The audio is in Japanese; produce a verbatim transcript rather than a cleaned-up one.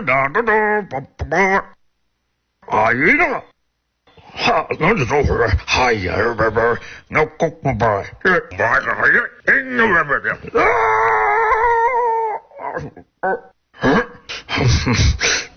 哒哒哒叭叭叭。哎呀，哈，那就走回来。哎呀，叭叭，那呱呱叭，这叭呀呀，哎呀叭叭啊！嗯。